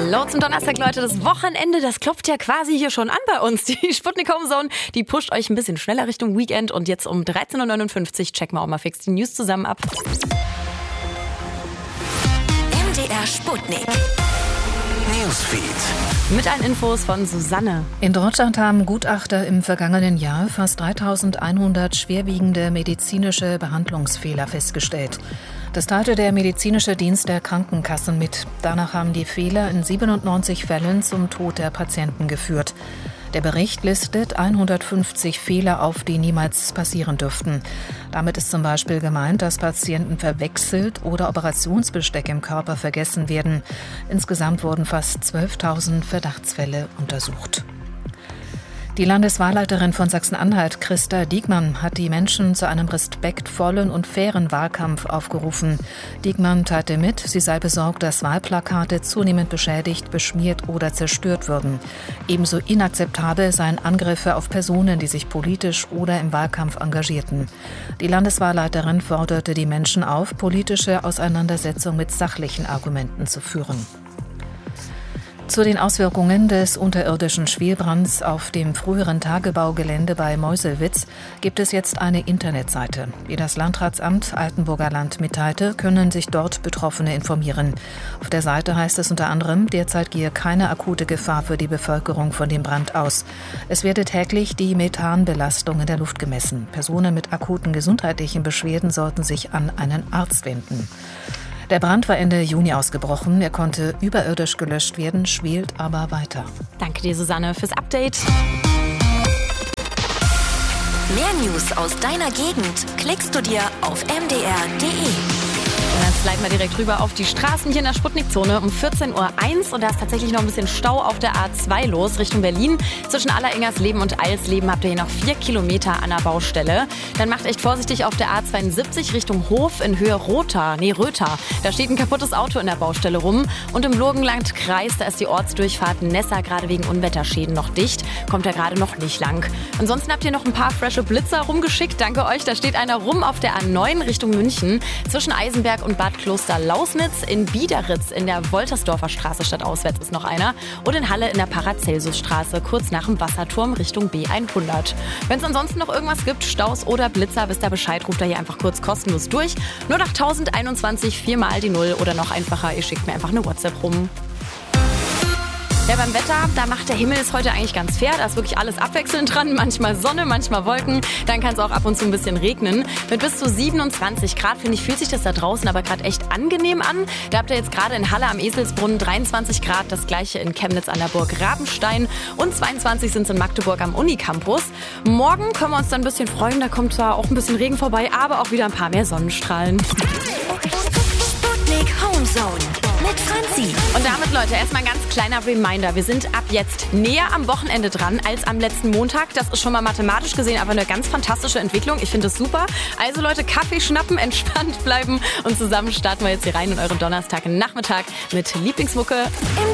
Hallo zum Donnerstag, Leute. Das Wochenende, das klopft ja quasi hier schon an bei uns. Die Sputnik Home Zone, die pusht euch ein bisschen schneller Richtung Weekend. Und jetzt um 13.59 Uhr checken wir auch mal fix die News zusammen ab. MDR Sputnik Newsfeed. Mit allen Infos von Susanne. In Deutschland haben Gutachter im vergangenen Jahr fast 3.100 schwerwiegende medizinische Behandlungsfehler festgestellt. Das teilte der medizinische Dienst der Krankenkassen mit. Danach haben die Fehler in 97 Fällen zum Tod der Patienten geführt. Der Bericht listet 150 Fehler auf, die niemals passieren dürften. Damit ist zum Beispiel gemeint, dass Patienten verwechselt oder Operationsbesteck im Körper vergessen werden. Insgesamt wurden fast 12.000 Verdachtsfälle untersucht. Die Landeswahlleiterin von Sachsen-Anhalt, Christa Diekmann, hat die Menschen zu einem respektvollen und fairen Wahlkampf aufgerufen. Diekmann teilte mit, sie sei besorgt, dass Wahlplakate zunehmend beschädigt, beschmiert oder zerstört würden. Ebenso inakzeptabel seien Angriffe auf Personen, die sich politisch oder im Wahlkampf engagierten. Die Landeswahlleiterin forderte die Menschen auf, politische Auseinandersetzungen mit sachlichen Argumenten zu führen. Zu den Auswirkungen des unterirdischen Schwelbrands auf dem früheren Tagebaugelände bei Meuselwitz gibt es jetzt eine Internetseite. Wie das Landratsamt Altenburger Land mitteilte, können sich dort Betroffene informieren. Auf der Seite heißt es unter anderem, derzeit gehe keine akute Gefahr für die Bevölkerung von dem Brand aus. Es werde täglich die Methanbelastung in der Luft gemessen. Personen mit akuten gesundheitlichen Beschwerden sollten sich an einen Arzt wenden. Der Brand war Ende Juni ausgebrochen. Er konnte überirdisch gelöscht werden, schwelt aber weiter. Danke dir, Susanne, fürs Update. Mehr News aus deiner Gegend klickst du dir auf mdr.de. Und dann sliden wir direkt rüber auf die Straßen hier in der Sputnik-Zone um 14.01 Uhr. Und da ist tatsächlich noch ein bisschen Stau auf der A2 los Richtung Berlin. Zwischen Alleringersleben und Eilsleben habt ihr hier noch 4 Kilometer an der Baustelle. Dann macht echt vorsichtig auf der A72 Richtung Hof in Höhe Rötha. Da steht ein kaputtes Auto in der Baustelle rum. Und im Burgenlandkreis, da ist die Ortsdurchfahrt Nessa gerade wegen Unwetterschäden noch dicht. Kommt da gerade noch nicht lang. Ansonsten habt ihr noch ein paar frische Blitzer rumgeschickt. Danke euch. Da steht einer rum auf der A9 Richtung München. Zwischen Eisenberg und Bad Kloster-Lausnitz, in Biederitz in der Woltersdorfer Straße stadtauswärts ist noch einer und in Halle in der Paracelsusstraße kurz nach dem Wasserturm Richtung B100. Wenn es ansonsten noch irgendwas gibt, Staus oder Blitzer, wisst ihr Bescheid, ruft da hier einfach kurz kostenlos durch. Nur nach 1021 4 mal die 0 oder noch einfacher, ihr schickt mir einfach eine WhatsApp rum. Ja, beim Wetter, da macht der Himmel es heute eigentlich ganz fair. Da ist wirklich alles abwechselnd dran. Manchmal Sonne, manchmal Wolken. Dann kann es auch ab und zu ein bisschen regnen. Mit bis zu 27 Grad, finde ich, fühlt sich das da draußen aber gerade echt angenehm an. Da habt ihr jetzt gerade in Halle am Eselsbrunnen 23 Grad. Das gleiche in Chemnitz an der Burg Rabenstein. Und 22 sind es in Magdeburg am Unicampus. Morgen können wir uns dann ein bisschen freuen. Da kommt zwar auch ein bisschen Regen vorbei, aber auch wieder ein paar mehr Sonnenstrahlen. Sputnik Home Zone mit Franzi. Und damit, Leute, erstmal ein ganz kleiner Reminder. Wir sind ab jetzt näher am Wochenende dran als am letzten Montag. Das ist schon mal mathematisch gesehen aber eine ganz fantastische Entwicklung. Ich finde das super. Also Leute, Kaffee schnappen, entspannt bleiben und zusammen starten wir jetzt hier rein in euren Donnerstagnachmittag mit Lieblingsmucke.